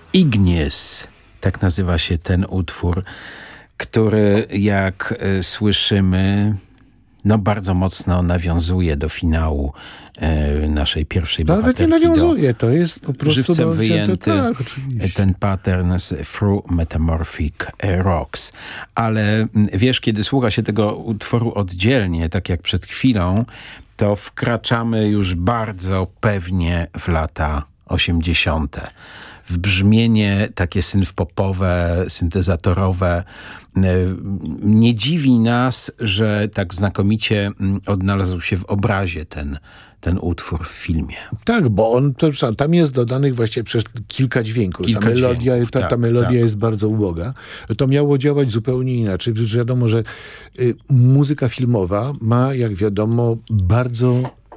Ignis, tak nazywa się ten utwór, który jak słyszymy, no bardzo mocno nawiązuje do finału naszej pierwszej bohaterki. Nawet nie nawiązuje, to jest po prostu żywcem wyjęty tak, oczywiście. ten pattern z Through Metamorphic Rocks. Ale wiesz, kiedy słucha się tego utworu oddzielnie, tak jak przed chwilą, to wkraczamy już bardzo pewnie w lata 80. W brzmienie takie synth-popowe, syntezatorowe. Nie dziwi nas, że tak znakomicie odnalazł się w obrazie ten utwór w filmie. Tak, bo on tam jest dodanych właściwie przez kilka dźwięków. Ta melodia jest bardzo uboga. To miało działać zupełnie inaczej. Przecież wiadomo, że muzyka filmowa ma, jak wiadomo, bardzo